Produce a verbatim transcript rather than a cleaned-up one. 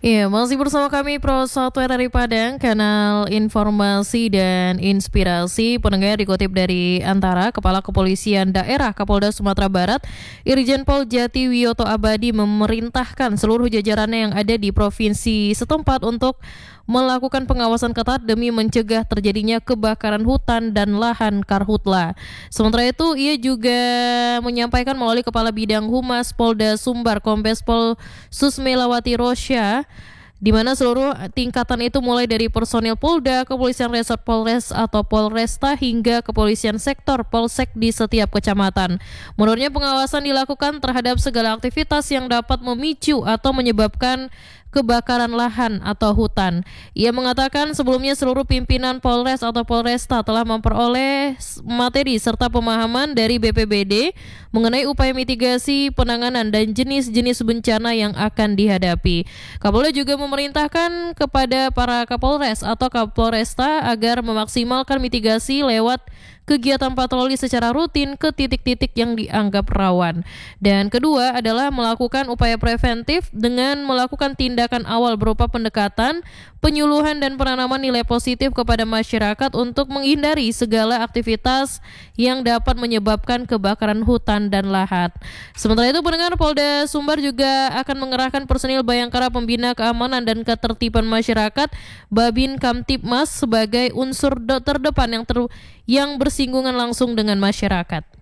Iya, masih bersama kami Pro satu R R I Padang, kanal informasi dan inspirasi. Pendengar, dikutip dari Antara, Kepala Kepolisian Daerah Kapolda Sumatera Barat, Irjen Pol Jati Wiyoto Abadi memerintahkan seluruh jajarannya yang ada di provinsi setempat untuk melakukan pengawasan ketat demi mencegah terjadinya kebakaran hutan dan lahan karhutla. Sementara itu, ia juga menyampaikan melalui Kepala Bidang Humas Polda Sumbar, Kombes Pol Susmelawati Rosya, di mana seluruh tingkatan itu mulai dari personil Polda, Kepolisian Resort Polres atau Polresta hingga Kepolisian Sektor Polsek di setiap kecamatan. Menurutnya, pengawasan dilakukan terhadap segala aktivitas yang dapat memicu atau menyebabkan kebakaran lahan atau hutan. Ia mengatakan sebelumnya seluruh pimpinan Polres atau Polresta telah memperoleh materi serta pemahaman dari B P B D mengenai upaya mitigasi, penanganan, dan jenis-jenis bencana yang akan dihadapi. Kapolda juga memerintahkan kepada para Kapolres atau Kapolresta agar memaksimalkan mitigasi lewat kegiatan patroli secara rutin ke titik-titik yang dianggap rawan. Dan kedua adalah melakukan upaya preventif dengan melakukan tindakan awal berupa pendekatan, penyuluhan, dan penanaman nilai positif kepada masyarakat untuk menghindari segala aktivitas yang dapat menyebabkan kebakaran hutan dan lahan. Sementara itu, pendengar, Polda Sumbar juga akan mengerahkan personil Bayangkara Pembina Keamanan dan Ketertiban Masyarakat Babin Kamtibmas sebagai unsur terdepan yang ter yang bersinggungan langsung dengan masyarakat.